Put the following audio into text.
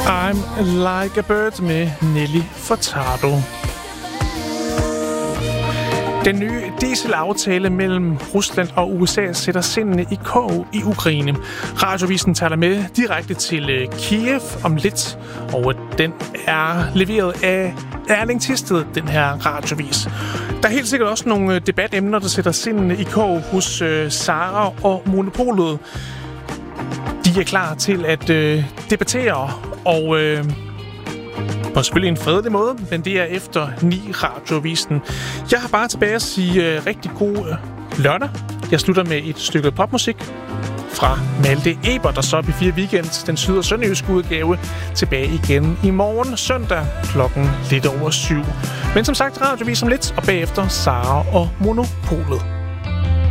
I'm Like a Bird med Nelly Furtado. Den nye dieselaftale mellem Rusland og USA sætter sindene i kog i Ukraine. Radiovisen taler med direkte til Kiev om lidt, og den er leveret af Erling Thisted, den her radiovis. Der er helt sikkert også nogle debatemner, der sætter sindene i kog hos Sara og Monopolet. De er klar til at debattere, og på selvfølgelig en fredelig måde, men det er efter 9 radiovisen. Jeg har bare tilbage at sige rigtig god lørdag. Jeg slutter med et stykke popmusik fra Malte Ebert, der så op i 4 weekend, den syd- og sønderjyske udgave, tilbage igen i morgen søndag klokken lidt over 7. Men som sagt, radiovis om lidt, og bagefter Sara og Monopolet.